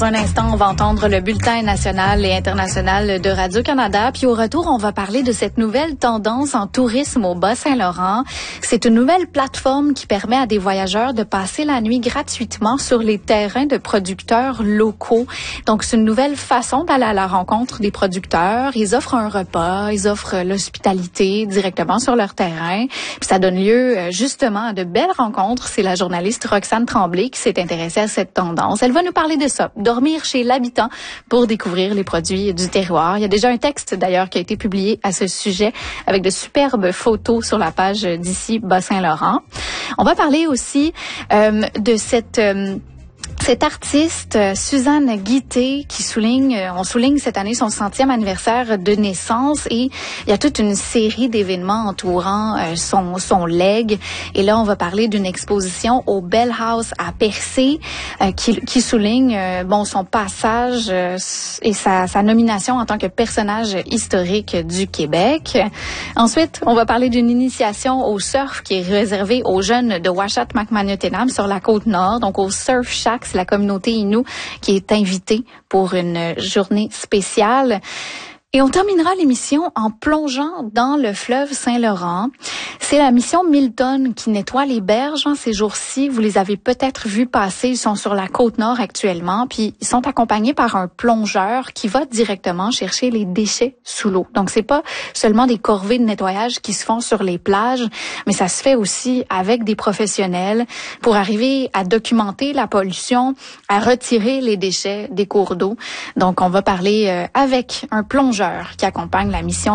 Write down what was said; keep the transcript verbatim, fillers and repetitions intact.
Pour un instant, on va entendre le bulletin national et international de Radio-Canada. Puis au retour, on va parler de cette nouvelle tendance en tourisme au Bas-Saint-Laurent. C'est une nouvelle plateforme qui permet à des voyageurs de passer la nuit gratuitement sur les terrains de producteurs locaux. Donc, c'est une nouvelle façon d'aller à la rencontre des producteurs. Ils offrent un repas, ils offrent l'hospitalité directement sur leur terrain. Puis ça donne lieu justement à de belles rencontres. C'est la journaliste Roxane Tremblay qui s'est intéressée à cette tendance. Elle va nous parler de ça. Dormir chez l'habitant pour découvrir les produits du terroir. Il y a déjà un texte d'ailleurs qui a été publié à ce sujet avec de superbes photos sur la page d'ici Bas-Saint-Laurent. On va parler aussi euh, de cette... Euh, Cette artiste, Suzanne Guitté, qui souligne, on souligne cette année son centième anniversaire de naissance et il y a toute une série d'événements entourant euh, son, son legs. Et là, on va parler d'une exposition au Bell House à Percé euh, qui, qui souligne euh, bon son passage euh, et sa, sa nomination en tant que personnage historique du Québec. Ensuite, on va parler d'une initiation au surf qui est réservée aux jeunes de Ouachita-Macmahon-Tenam sur la Côte-Nord, donc au Surf Shack. C'est la communauté Innu qui est invitée pour une journée spéciale. Et on terminera l'émission en plongeant dans le fleuve Saint-Laurent. C'est la mission Milton qui nettoie les berges en ces jours-ci. Vous les avez peut-être vus passer. Ils sont sur la Côte-Nord actuellement. Puis ils sont accompagnés par un plongeur qui va directement chercher les déchets sous l'eau. Donc c'est pas seulement des corvées de nettoyage qui se font sur les plages, mais ça se fait aussi avec des professionnels pour arriver à documenter la pollution, à retirer les déchets des cours d'eau. Donc on va parler euh, avec un plongeur qui accompagne la mission